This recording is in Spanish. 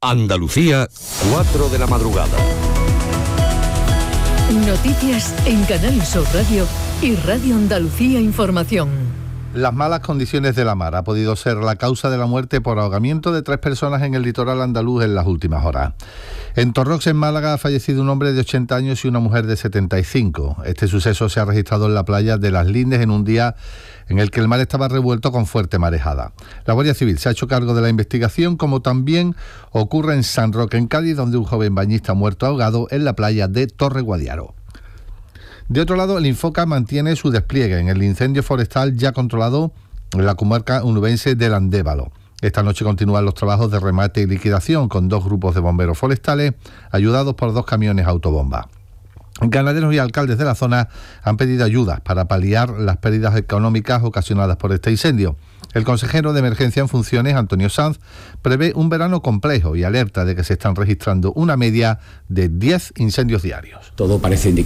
Andalucía, 4 de la madrugada. Noticias en Canal Sur Radio y Radio Andalucía Información. Las malas condiciones de la mar ha podido ser la causa de la muerte por ahogamiento de 3 personas en el litoral andaluz en las últimas horas. En Torrox, en Málaga, ha fallecido un hombre de 80 años y una mujer de 75. Este suceso se ha registrado en la playa de Las Lindes en un día en el que el mar estaba revuelto con fuerte marejada. La Guardia Civil se ha hecho cargo de la investigación, como también ocurre en San Roque, en Cádiz, donde un joven bañista ha muerto ahogado en la playa de Torre Guadiaro. De otro lado, el Infoca mantiene su despliegue en el incendio forestal ya controlado en la comarca onubense del Andévalo. Esta noche continúan los trabajos de remate y liquidación con 2 grupos de bomberos forestales ayudados por 2 camiones autobomba. Ganaderos y alcaldes de la zona han pedido ayudas para paliar las pérdidas económicas ocasionadas por este incendio. El consejero de Emergencia en funciones, Antonio Sanz, prevé un verano complejo y alerta de que se están registrando una media de 10 incendios diarios. Todo parece indicar